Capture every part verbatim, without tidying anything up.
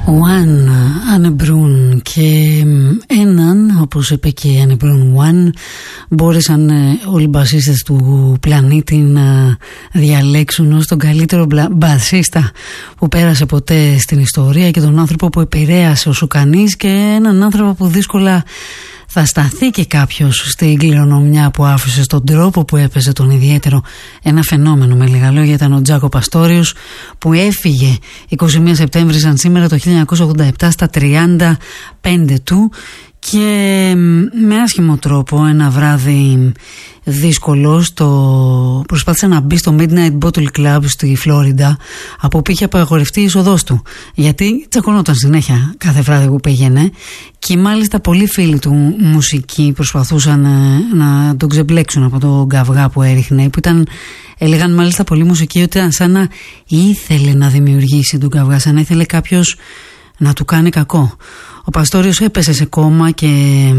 One, Anne Brun, και έναν, όπως είπε και η Anne Brun One, μπόρεσαν όλοι οι μπασίστες του πλανήτη να διαλέξουν ως τον καλύτερο μπασίστα που πέρασε ποτέ στην ιστορία και τον άνθρωπο που επηρέασε όσο κανείς και έναν άνθρωπο που δύσκολα θα σταθεί και κάποιος στην κληρονομιά που άφησε, στον τρόπο που έπαιζε τον ιδιαίτερο. Ένα φαινόμενο, με λίγα λόγια, ήταν ο Τζάκο Παστόριος, που έφυγε εικοστή πρώτη Σεπτέμβρη σαν σήμερα το χίλια εννιακόσια ογδόντα επτά στα τριάντα πέντε του, και με άσχημο τρόπο ένα βράδυ δύσκολο στο... προσπάθησε να μπει στο Midnight Bottle Club στη Φλόριντα, από όπου είχε απαγορευτεί η είσοδός του, γιατί τσακωνόταν συνέχεια κάθε βράδυ που πήγαινε, και μάλιστα πολλοί φίλοι του μουσικοί προσπαθούσαν να τον ξεμπλέξουν από τον καυγά που έριχνε, που ήταν, έλεγαν μάλιστα πολλοί μουσικοί, ότι ήταν σαν να ήθελε να δημιουργήσει τον καυγά, σαν να ήθελε κάποιος να του κάνει κακό. Ο Παστόριος έπεσε σε κόμμα και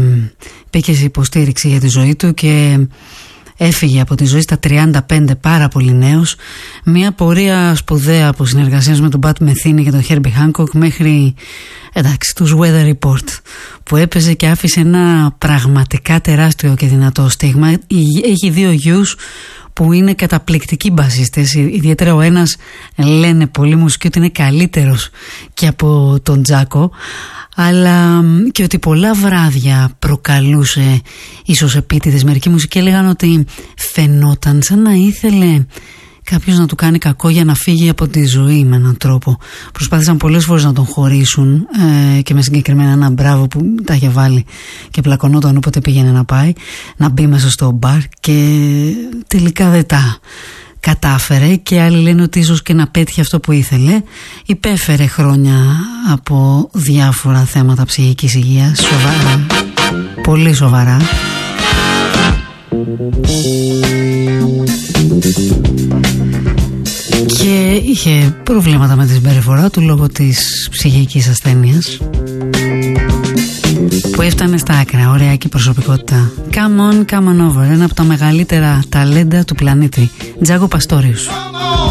πήγε σε υποστήριξη για τη ζωή του και έφυγε από τη ζωή στα τριάντα πέντε, πάρα πολύ νέος. Μια πορεία σπουδαία από συνεργασίες με τον Πατ Μεθίνη και τον Herbie Hancock μέχρι, εντάξει, τους Weather Report, που έπαιζε και άφησε ένα πραγματικά τεράστιο και δυνατό στίγμα. Έχει δύο γιους που είναι καταπληκτικοί μπασίστες, ιδιαίτερα ο ένας, λένε πολλοί μουσικοί ότι είναι καλύτερος και από τον Τζάκο, αλλά και ότι πολλά βράδια προκαλούσε ίσως επίτηδες. Μερικοί μουσικοί έλεγαν ότι φαινόταν σαν να ήθελε κάποιος να του κάνει κακό για να φύγει από τη ζωή με έναν τρόπο. Προσπάθησαν πολλές φορές να τον χωρίσουν, ε, και με συγκεκριμένα ένα μπράβο που τα είχε βάλει και πλακωνόταν όποτε πήγαινε να πάει, να μπει μέσα στο μπαρ, και τελικά δεν τα κατάφερε, και άλλοι λένε ότι ίσως και να πέτυχε αυτό που ήθελε. Υπέφερε χρόνια από διάφορα θέματα ψυχικής υγείας, σοβαρά, πολύ σοβαρά. Και είχε προβλήματα με τη συμπεριφορά του λόγω της ψυχικής ασθένειας, που έφτανε στα άκρα. Ωραία και προσωπικότητα. Come on, come on over. Ένα από τα μεγαλύτερα ταλέντα του πλανήτη, Τζάκο Παστόριος.